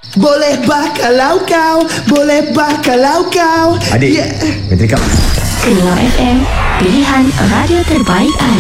Boleh bah kalau kau, boleh bah kalau kau. Adik, bateri kau. Kelab FM, pilihan radio terbaik anda.